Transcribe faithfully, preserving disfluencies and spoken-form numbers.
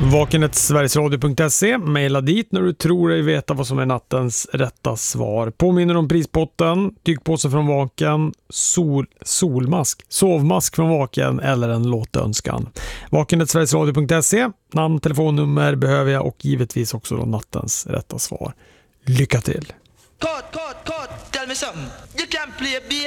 Vakenet sverigesradio punkt se. Maila dit när du tror dig veta vad som är nattens rätta svar. Påminner om prispotten, tygpåse från Vaken, sol, solmask, sovmask från Vaken eller en låtönskan. Vakenet sverigesradio punkt se. Namn, telefonnummer behöver jag och givetvis också då nattens rätta svar. Lycka till! Cut, cut, cut, tell me something. You can play